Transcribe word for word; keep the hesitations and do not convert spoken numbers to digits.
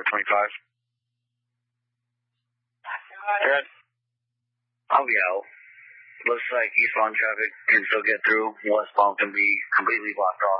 twenty-five. Good. I'll be out. Looks like eastbound traffic can still get through. Westbound can be completely blocked off.